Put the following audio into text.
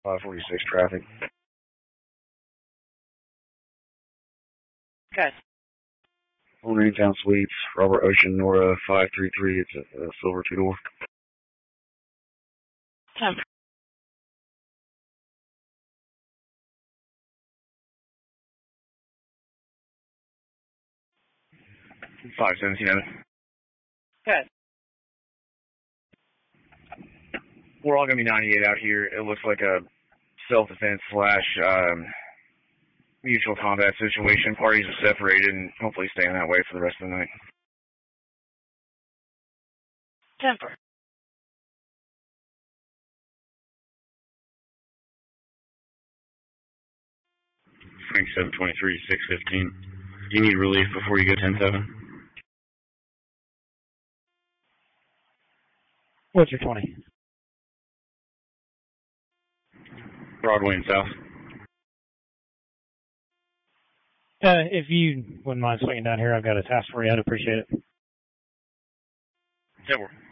546 traffic. Okay. Raintown Suites, Robert Ocean, Nora 533. It's a silver two-door. 10. Good. We're all going to be 98 out here. It looks like a self-defense slash mutual combat situation. Parties are separated and hopefully staying that way for the rest of the night. Temper. Frank 723, 615. Do you need relief before you go 10-7? What's your 20? Broadway and South. If you wouldn't mind swinging down here, I've got a task for you. I'd appreciate it. Yeah, we're